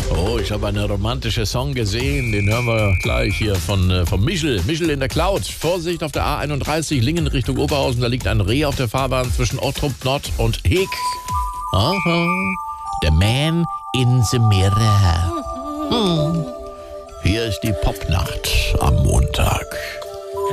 Oh, ich habe einen romantischen Song gesehen. Den hören wir gleich hier von Michel. Michel in der Cloud. Vorsicht auf der A31, Lingen Richtung Oberhausen. Da liegt ein Reh auf der Fahrbahn zwischen Ottrup Nord und Heg. Aha. The Man in the Mirror. Hier ist die Popnacht am Montag.